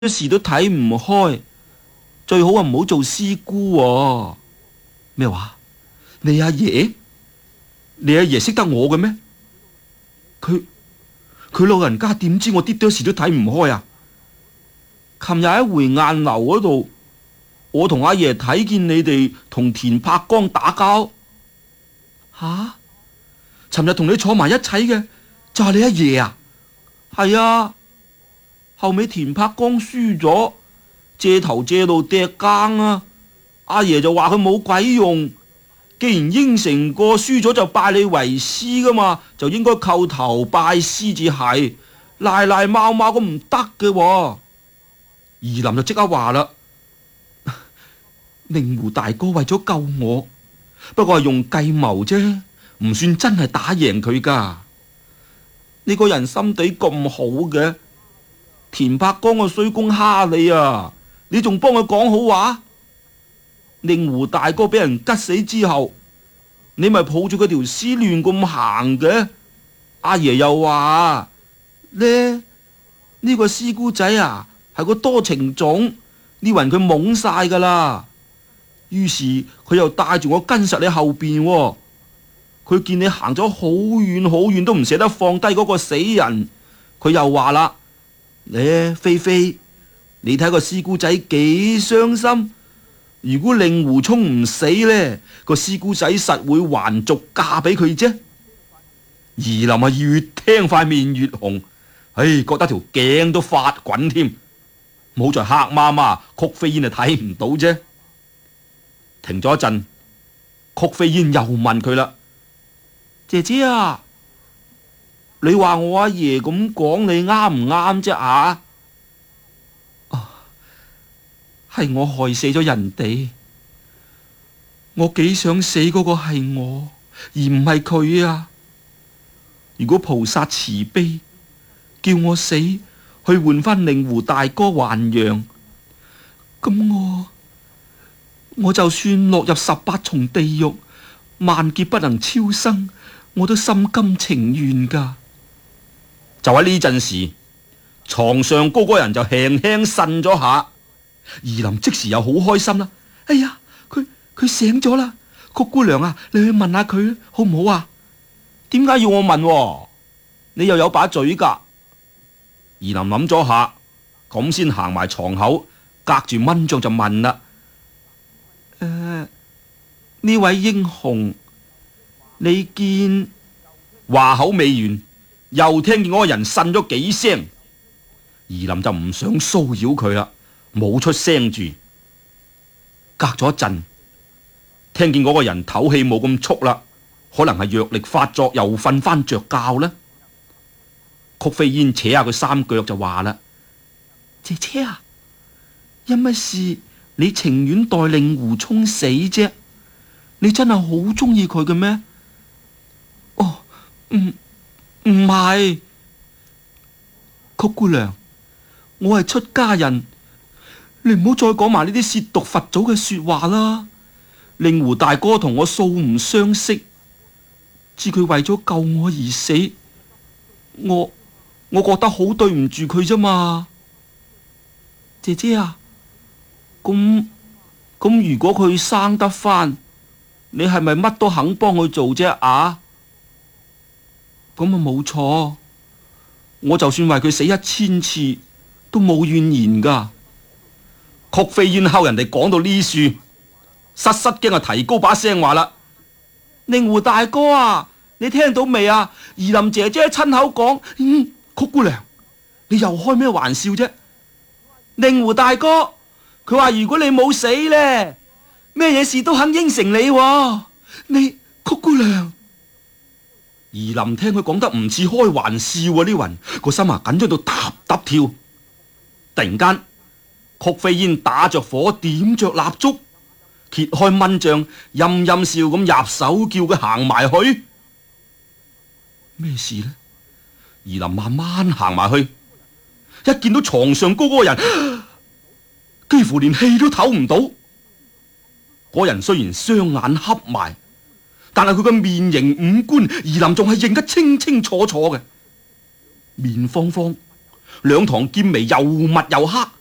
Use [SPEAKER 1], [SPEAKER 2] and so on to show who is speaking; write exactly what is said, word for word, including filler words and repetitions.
[SPEAKER 1] 時都睇唔開，最好啊唔好做師姑喎。咩話？你阿爺？你阿爺識得我嘅咩？佢佢老人家點知我啲多時都睇唔開啊？琴日喺回雁樓嗰度，我同阿爺睇見你哋同田柏剛打交。吓？尋日同你坐埋一齊嘅就係你阿爺啊？係啊。後尾田柏剛輸咗，借頭借路趯更啊！阿爺就話佢冇鬼用，既然應承過輸咗就拜你為師噶嘛，就應該叩頭拜師至係，賴賴貓貓咁唔得嘅。二林就即刻話啦：令狐大哥為咗救我，不過係用計謀啫，唔算真係打贏佢噶。你個人心地咁好嘅。田柏剛個衰公蝦你啊！你仲幫佢講好話？令狐大哥俾人吉死之後，你咪抱住佢條屍亂咁行嘅。阿爺又話呢呢個師姑仔啊係個多情種，呢云佢懵晒噶啦。於是佢又帶住我跟實你後邊，佢見你行咗好遠好遠都唔捨得放低嗰個死人，佢又話啦。呢菲菲，你睇個師姑仔幾傷心。如果令狐沖唔死呢，個師姑仔實會還俗嫁俾佢啫。二林啊，越聽塊面越紅，唉，覺得條頸都發滾添。好在黑媽媽曲飛煙啊睇唔到啫。停咗一陣，曲飛煙又問佢啦：姐姐啊，你話我阿爺咁講，你啱唔啱啫啊？哦，係我害死咗人哋，我幾想死嗰個係我，而唔係佢啊！如果菩薩慈悲，叫我死去換翻令狐大哥還陽，咁我我就算落入十八重地獄，萬劫不能超生，我都心甘情願噶。就喺呢陣時，床上高嗰人就輕輕呻咗下，二林即時又好開心啦。哎呀，佢佢醒咗啦！曲姑娘啊，你去問下佢好唔好啊？點解要我問？你又有把嘴噶？二林諗咗下，咁先行埋床口，隔住蚊帳就問啦：誒、呃，呢位英雄，你見？話口未完，又聽見嗰個人呻咗幾聲，二林就唔想騷擾佢啦，冇出聲住。隔咗一陣，聽見嗰個人唞氣冇咁速啦，可能係藥力發作，又瞓翻着覺啦。曲飛煙扯下佢三腳就話啦：姐姐啊，因乜事你情願代令狐沖死啫？你真係好中意佢嘅咩？哦，唔唔係，曲姑娘，我係出家人，你唔好再講埋呢啲褻瀆佛祖嘅說話啦。令狐大哥同我素唔相識，知佢為咗救我而死，我我覺得好對唔住佢啫嘛。姐姐啊，咁咁如果佢生得返，你係咪乜都肯幫佢做啫啊？咁啊冇錯，我就算為佢死一千次都冇怨言噶。曲飛煙後人哋講到呢處，失失驚啊，提高把聲話啦：令狐大哥啊，你聽到未啊？怡林姐姐親口講，嗯，曲姑娘，你又開咩玩笑啫？令狐大哥，佢話如果你冇死呢，咩嘢事都肯應承你喎。你曲姑娘。怡林聽佢講得唔似開玩笑啊，呢云個心啊緊張到嗒嗒跳。突然間，曲飛煙打着火，點着蠟燭，揭開蚊帳，陰陰笑咁入手叫佢行埋去。咩事呢？怡林慢慢行埋去，一見到床上高嗰個人，幾乎連氣都唞唔到。嗰人雖然雙眼瞌埋，但係佢嘅面型五官，怡林仲係認得清清楚楚嘅。面方方，兩堂劍眉又密又黑，